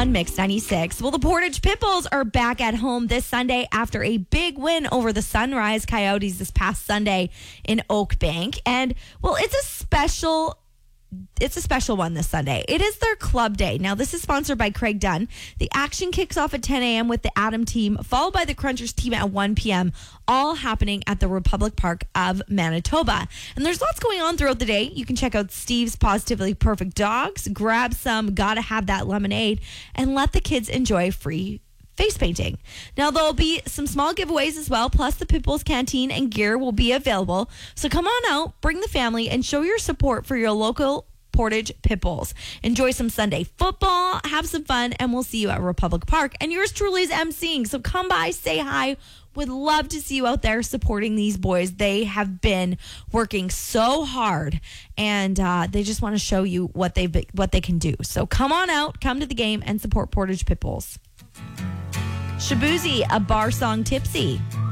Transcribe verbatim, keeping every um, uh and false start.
on Mix ninety-six. Well, the Portage Pitbulls are back at home this Sunday after a big win over the Sunrise Coyotes this past Sunday in Oak Bank. And, well, it's a special It's a special one this Sunday. It is their club day. Now, this is sponsored by Craig Dunn. The action kicks off at ten a.m. with the Adam team, followed by the Crunchers team at one p.m., all happening at the Republic Park of Manitoba. And there's lots going on throughout the day. You can check out Steve's Positively Perfect Dogs, grab some Gotta Have That lemonade, and let the kids enjoy free face painting. Now, there'll be some small giveaways as well, plus the Pitbulls canteen and gear will be available. So come on out, bring the family, and show your support for your local Portage Pitbulls. Enjoy some Sunday football, have some fun, and we'll see you at Republic Park. And yours truly is emceeing, so come by, say hi. Would love to see you out there supporting these boys. They have been working so hard, and uh, they just want to show you what they what they can do. So come on out, come to the game, and support Portage Pitbulls. Shabuzi, a bar song tipsy.